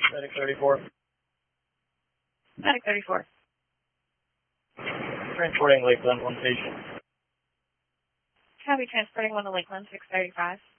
Medic 34. Medic 34. Transporting Lakeland, one patient. Copy, transporting 1 to Lakeland, 635.